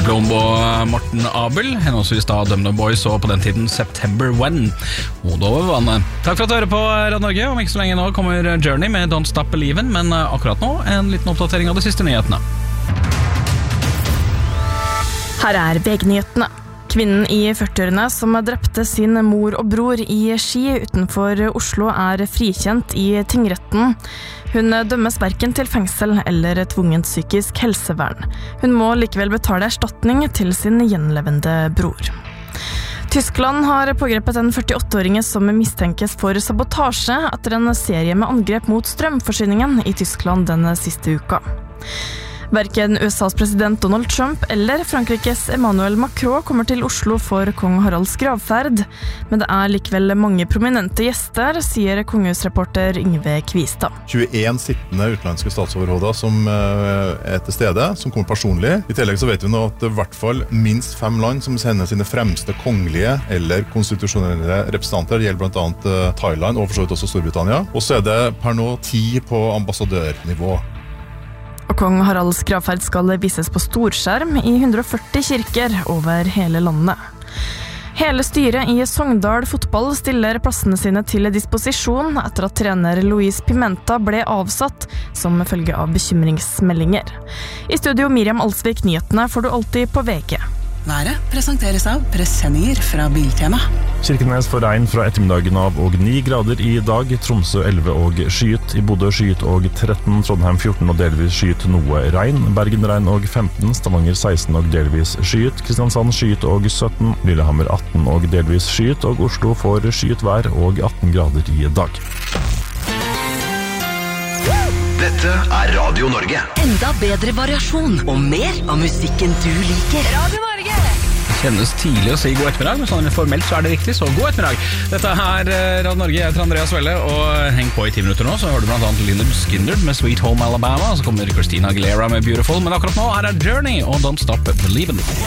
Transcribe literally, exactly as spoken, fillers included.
Plomb og Morten Abel, henholdsvis da Dumb Boys og på den tiden September When. Hodet over vannet. Takk for at du hører på Radio Norge. Om ikke så lenge nå kommer Journey med Don't Stop Believin', men akkurat nå en liten oppdatering av de siste nyhetene. Her er V G-nyhetene. Kvinnen i førtiårene som drepte sin mor og bror i Ski utenfor Oslo er frikjent i tingretten. Hun dømmes hverken til fengsel eller tvungent psykisk helsevern. Hun må likevel betale erstatning til sin gjenlevende bror. Tyskland har pågrepet en førtiåtte-åring som mistenkes for sabotasje etter en serie med angrep mot strømforsyningen i Tyskland den siste uka. Hverken U S A's president Donald Trump eller Frankrikes Emmanuel Macron kommer til Oslo for kong Haralds gravferd, men det er likevel mange prominente gjester, sier kongehusreporter Yngve Kvistad. tjueen sittende utenlandske statsoverhoder som er til stede, som kommer personlig. I tillegg så vet vi nå at det i hvert fall minst fem land som sender sine fremste kongelige eller konstitusjonelle representanter. Det gjelder blant annet Thailand og for så vidt også Storbritannia. Og så er det per nå ti på ambassadørnivå. Og kong Haralds gravferd skal vises på storskjerm i hundre og førti kirker over hele landet. Hele styret i Sogndal fotball stiller plassene sine til disposisjon etter at trener Louise Pimenta ble avsatt som følge av bekymringsmeldinger. I studio Miriam Alsvik, nyhetene får du alltid på V G. Været presenteres av presenninger fra Biltema. Kirkenes får regn fra ettermiddagen av og ni grader i dag, Tromsø elleve og skyet, i Bodø skyet og tretten, Trondheim fjorten og delvis skyet noe regn, Bergen regn og femten, Stavanger seksten og delvis skyet, Kristiansand skyet og sytten, Lillehammer atten og delvis skyet, og Oslo får skyet vær og atten grader i dag. Dette er Radio Norge. Enda bedre variasjon og mer av musikken du liker. Radio Norge! Det kjennes tidlig å si god ettermiddag, men sånn formelt så er det riktig, så god ettermiddag. Dette er Radio Norge, jeg heter Andreas Welle, og heng på i ti minutter nå, så hører du blant annet Lynyrd Skynyrd med Sweet Home Alabama, og så kommer Christina Aguilera med Beautiful, men akkurat nå er det Journey og Don't Stop Believin'.